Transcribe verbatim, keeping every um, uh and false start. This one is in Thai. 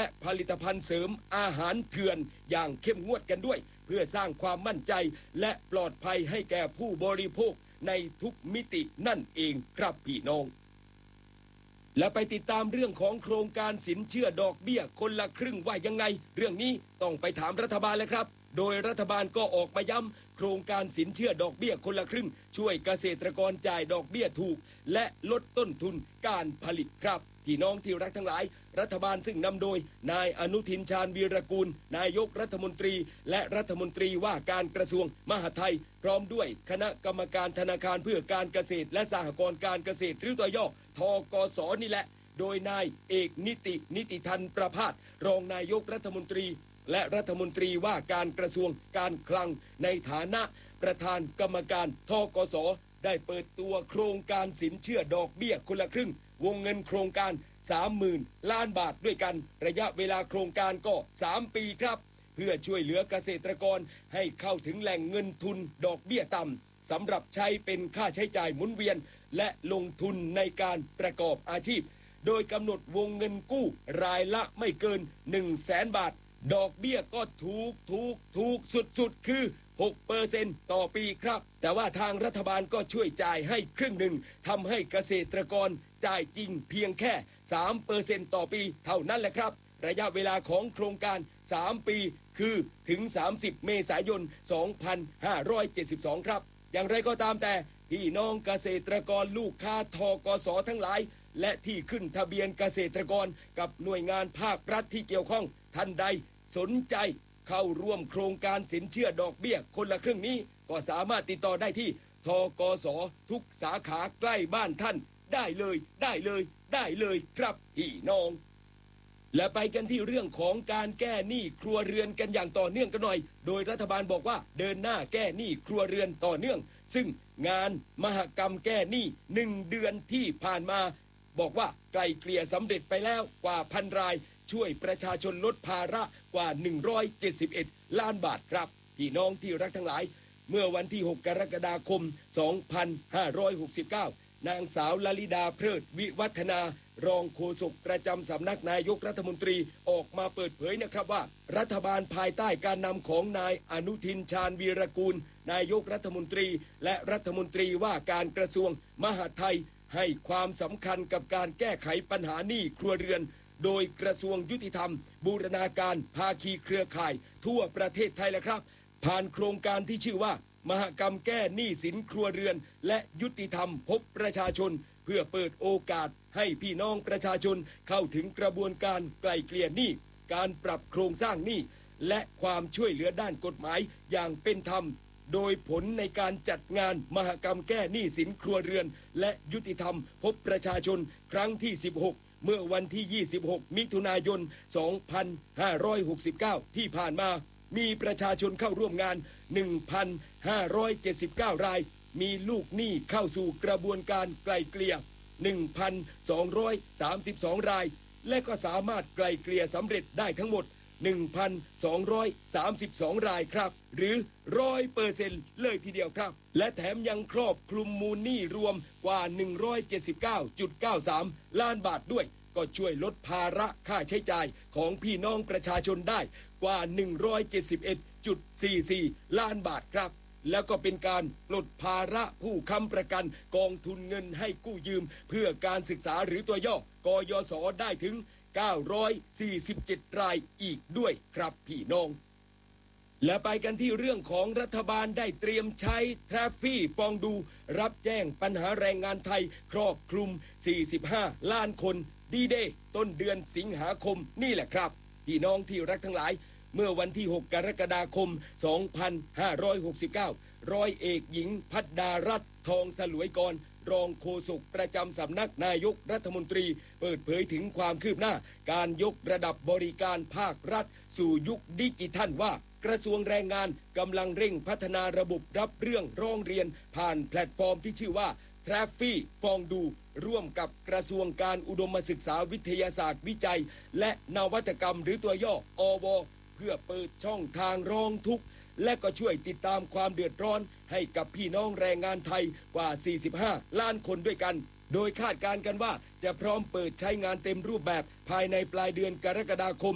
และผลิตภัณฑ์เสริมอาหารเถื่อนอย่างเข้มงวดกันด้วยเพื่อสร้างความมั่นใจและปลอดภัยให้แก่ผู้บริโภคในทุกมิตินั่นเองครับพี่น้องและไปติดตามเรื่องของโครงการสินเชื่อดอกเบี้ยคนละครึ่งว่ายังไงเรื่องนี้ต้องไปถามรัฐบาลเลยครับโดยรัฐบาลก็ออกมาย้ำโครงการสินเชื่อดอกเบี้ยคนละครึ่งช่วยเกษตรกรจ่ายดอกเบี้ยถูกและลดต้นทุนการผลิตครับพี่น้องที่รักทั้งหลายรัฐบาลซึ่งนำโดยนายอนุทินชาญวีรกูลนายกรัฐมนตรีและรัฐมนตรีว่าการกระทรวงมหาดไทยพร้อมด้วยคณะกรรมการธนาคารเพื่อการเกษตรและสหกรณ์การเกษตรหรือตัวย่อทกสนี่แหละโดยนายเอกนิตินิติธันประภาสรองนายกรัฐมนตรีและรัฐมนตรีว่าการกระทรวงการคลังในฐานะประธานกรรมการทกสได้เปิดตัวโครงการสินเชื่อดอกเบี้ยคนละครึ่งวงเงินโครงการ สามหมื่น ล้านบาทด้วยกันระยะเวลาโครงการก็สามปีครับเพื่อช่วยเหลือเกษตรกรให้เข้าถึงแหล่งเงินทุนดอกเบี้ยต่ำสำหรับใช้เป็นค่าใช้จ่ายหมุนเวียนและลงทุนในการประกอบอาชีพโดยกำหนดวงเงินกู้รายละไม่เกิน หนึ่งแสน บาทดอกเบี้ยก็ถูกถูกถูกสุดๆคือ หกเปอร์เซ็นต์ ต่อปีครับแต่ว่าทางรัฐบาลก็ช่วยจ่ายให้ครึ่งหนึ่งทำให้เกษตรกรจ่ายจริงเพียงแค่ สามเปอร์เซ็นต์ ต่อปีเท่านั้นแหละครับระยะเวลาของโครงการสามปีคือถึงสามสิบเมษายนสองพันห้าร้อยเจ็ดสิบสองครับอย่างไรก็ตามแต่พี่น้องเกษตรกรลูกค้าทกสทั้งหลายและที่ขึ้นทะเบียนเกษตรกรกับหน่วยงานภาครัฐที่เกี่ยวข้องท่านใดสนใจเข้าร่วมโครงการสินเชื่อดอกเบี้ยคนละครึ่งนี้ก็สามารถติดต่อได้ที่ทกสทุกสาขาใกล้บ้านท่านได้เลยได้เลยได้เลยครับพี่น้องและไปกันที่เรื่องของการแก้หนี้ครัวเรือนกันอย่างต่อเนื่องกันหน่อยโดยรัฐบาลบอกว่าเดินหน้าแก้หนี้ครัวเรือนต่อเนื่องซึ่งงานมหกรรมแก้หนี้หนึ่งเดือนที่ผ่านมาบอกว่าไกลเกลี่ยสำเร็จไปแล้วกว่าพันรายช่วยประชาชนลดภาระกว่าหนึ่งร้อยเจ็ดสิบเอ็ดล้านบาทครับพี่น้องที่รักทั้งหลายเมื่อวันที่หกกรกฎาคมสองพันห้าร้อยหกสิบเก้านางสาวลลิดาเพลิดวิวัฒนารองโฆษกประจำสำนักนายกรัฐมนตรีออกมาเปิดเผยนะครับว่ารัฐบาลภายใต้การนำของนายอนุทินชาญวีรกูลนายกรัฐมนตรีและรัฐมนตรีว่าการกระทรวงมหาดไทยให้ความสำคัญกับการแก้ไขปัญหาหนี้ครัวเรือนโดยกระทรวงยุติธรรมบูรณาการภาคีเครือข่ายทั่วประเทศไทยแล้วครับผ่านโครงการที่ชื่อว่ามหกรรมแก้หนี้สินครัวเรือนและยุติธรรมพบประชาชนเพื่อเปิดโอกาสให้พี่น้องประชาชนเข้าถึงกระบวนการไกล่เกลี่ยหนี้การปรับโครงสร้างหนี้และความช่วยเหลือด้านกฎหมายอย่างเป็นธรรมโดยผลในการจัดงานมหกรรมแก้หนี้สินครัวเรือนและยุติธรรมพบประชาชนครั้งที่สิบหกเมื่อวันที่ยี่สิบหกมิถุนายนสองพันห้าร้อยหกสิบเก้าที่ผ่านมามีประชาชนเข้าร่วมงาน หนึ่งพันห้าร้อยเจ็ดสิบเก้า รายมีลูกหนี้เข้าสู่กระบวนการไกล่เกลี่ย หนึ่งพันสองร้อยสามสิบสอง รายและก็สามารถไกล่เกลี่ยสำเร็จได้ทั้งหมด หนึ่งพันสองร้อยสามสิบสอง รายครับหรือ หนึ่งร้อยเปอร์เซ็นต์ เลยทีเดียวครับและแถมยังครอบคลุมมูลหนี้รวมกว่า หนึ่งร้อยเจ็ดสิบเก้าจุดเก้าสาม ล้านบาทด้วยก็ช่วยลดภาระค่าใช้จ่ายของพี่น้องประชาชนได้กว่า หนึ่งร้อยเจ็ดสิบเอ็ดจุดสี่สี่ ล้านบาทครับแล้วก็เป็นการปลดภาระผู้ค้ำประกันกองทุนเงินให้กู้ยืมเพื่อการศึกษาหรือตัวย่อกยศได้ถึงเก้าร้อยสี่สิบเจ็ดรายอีกด้วยครับพี่น้องและไปกันที่เรื่องของรัฐบาลได้เตรียมใช้แทรฟฟี่ฟองดูรับแจ้งปัญหาแรงงานไทยครอบคลุมสี่สิบห้าล้านคนดีเดย์ต้นเดือนสิงหาคมนี่แหละครับพี่น้องที่รักทั้งหลายเมื่อวันที่หกกรกฎาคมสองพันห้าร้อยหกสิบเก้าร้อยเอกหญิงภัดดารัตน์ทองสลวยกรรองโฆษกประจำสำนักนายกรัฐมนตรีเปิดเผยถึงความคืบหน้าการยกระดับบริการภาครัฐสู่ยุคดิจิทัลว่ากระทรวงแรงงานกำลังเร่งพัฒนาระบบรับเรื่องร้องเรียนผ่านแพลตฟอร์มที่ชื่อว่าแทรฟฟี่ฟองดูร่วมกับกระทรวงการอุดมศึกษาวิทยาศาสตร์วิจัยและนวัตกรรมหรือตัวย่ออวเพื่อเปิดช่องทางร้องทุกข์และก็ช่วยติดตามความเดือดร้อนให้กับพี่น้องแรงงานไทยกว่าสี่สิบห้าล้านคนด้วยกันโดยคาดการณ์กันว่าจะพร้อมเปิดใช้งานเต็มรูปแบบภายในปลายเดือนกรกฎาคม